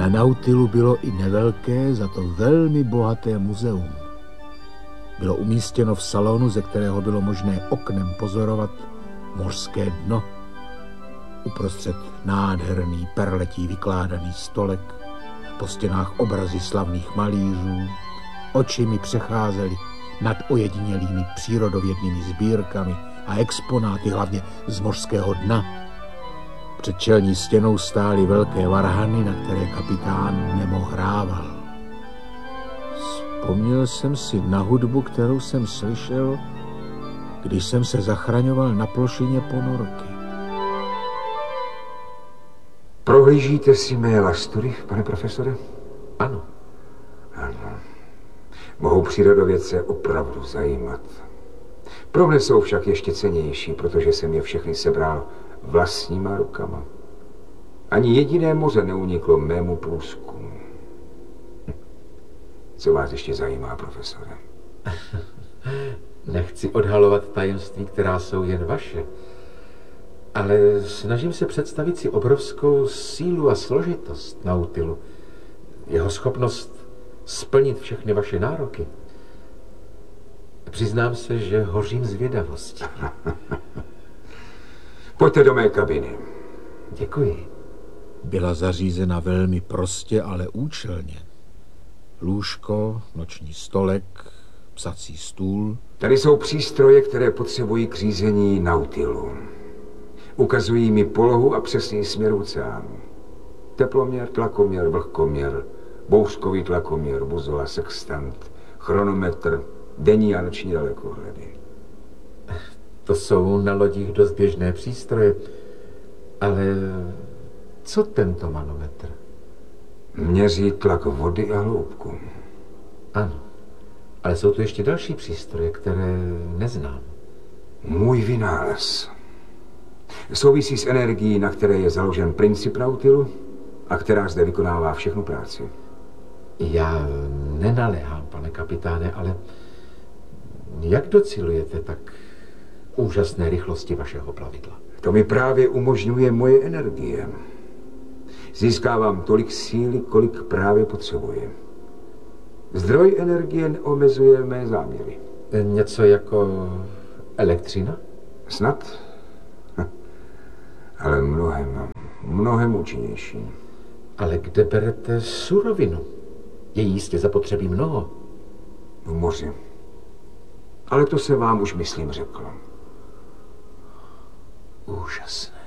Na Nautilu bylo i nevelké, za to velmi bohaté muzeum. Bylo umístěno v salonu, ze kterého bylo možné oknem pozorovat mořské dno. Uprostřed nádherný perletí vykládaný stolek, po stěnách obrazy slavných malířů. Oči mi přecházely nad ojedinělými přírodovědnými sbírkami a exponáty, hlavně z mořského dna. Před čelní stěnou stály velké varhany, na které kapitán Nemo hrával. Vzpomněl jsem si na hudbu, kterou jsem slyšel, když jsem se zachraňoval na plošině ponorky. Prohlížíte si mé lastury, pane profesore? Ano. Ano. Mohou přírodovědce opravdu zajímat. Pro mne jsou však ještě cennější, protože jsem je všechny sebral vlastníma rukama. Ani jediné moře neuniklo mému průzkumu. Co vás ještě zajímá, profesore? Nechci odhalovat tajemství, která jsou jen vaše, ale snažím se představit si obrovskou sílu a složitost Nautilu. Jeho schopnost splnit všechny vaše nároky. Přiznám se, že hořím zvědavostí. Pojďte do mé kabiny. Děkuji. Byla zařízena velmi prostě, ale účelně. Lůžko, noční stolek, psací stůl. Tady jsou přístroje, které potřebují k řízení Nautilu. Ukazují mi polohu a přesný směr oceánu. Teploměr, tlakoměr, vlhkoměr, bouřkový tlakoměr, buzola, sextant, chronometr, denní a noční dalekohledy. To jsou na lodích dost běžné přístroje, ale co tento manometr? Měří tlak vody a hloubku. Ano, ale jsou tu ještě další přístroje, které neznám. Můj vynález souvisí s energií, na které je založen princip Nautilu a která zde vykonává všechnu práci. Já nenaléhám, pane kapitáne, ale jak docilujete tak úžasné rychlosti vašeho plavidla? To mi právě umožňuje moje energie. Získávám tolik síly, kolik právě potřebuji. Zdroj energie neomezuje mé záměry. Něco jako elektřina? Snad, ale mnohem účinnější. Ale kde berete surovinu? Je jistě zapotřebí mnoho. V moři. Ale to se vám už, myslím, řeklo. Úžasné.